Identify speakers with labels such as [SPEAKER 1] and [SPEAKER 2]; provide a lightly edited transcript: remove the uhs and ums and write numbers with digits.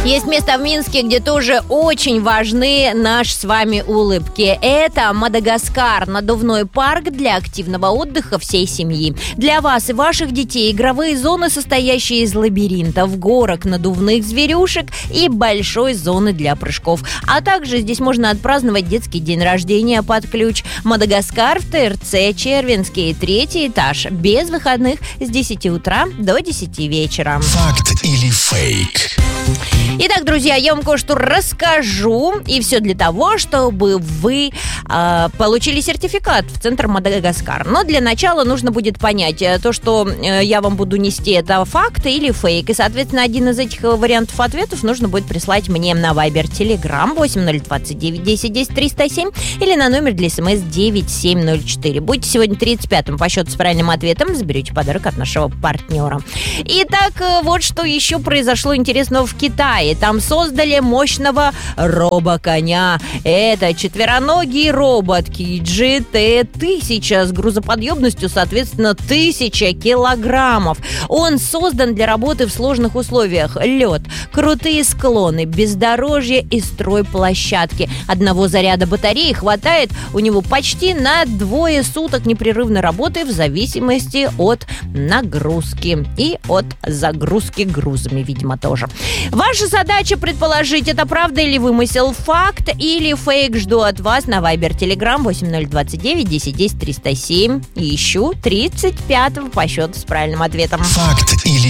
[SPEAKER 1] Есть место в Минске, где тоже очень важны наши с вами улыбки. Это Мадагаскар, надувной парк для активного отдыха всей семьи. Для вас и ваших детей игровые зоны, состоящие из лабиринтов, горок, надувных зверюшек и большой зоны для прыжков. А также здесь можно отпраздновать детский день рождения под ключ. Мадагаскар в ТРЦ Червинский, 3-й этаж. Без выходных с 10 утра до 10 вечера.
[SPEAKER 2] Факт или фейк?
[SPEAKER 1] Итак, друзья, я вам кое-что расскажу. И все для того, чтобы вы получили сертификат в Центр Мадагаскар. Но для начала нужно будет понять, то, что я вам буду нести, это факт или фейк. И, соответственно, один из этих вариантов ответов нужно будет прислать мне на Viber, Telegram 8029 10 10 307 или на номер для СМС 9704. Будете сегодня 35-м по счету с правильным ответом, заберете подарок от нашего партнера. Итак, вот что еще произошло интересного в Китае. Там создали мощного робоконя. Это четвероногий робот GT1000 с грузоподъемностью, соответственно, 1000 килограммов. Он создан для работы в сложных условиях. Лед, крутые склоны, бездорожье и стройплощадки. Одного заряда батареи хватает у него почти на 2 суток непрерывной работы в зависимости от нагрузки и от загрузки грузами, видимо, тоже. Ваша задача предположить, это правда или вымысел, факт или фейк. Жду от вас на Viber, Telegram 8029 10 10 307. Ищу 35-го по счету с правильным ответом.
[SPEAKER 2] Факт или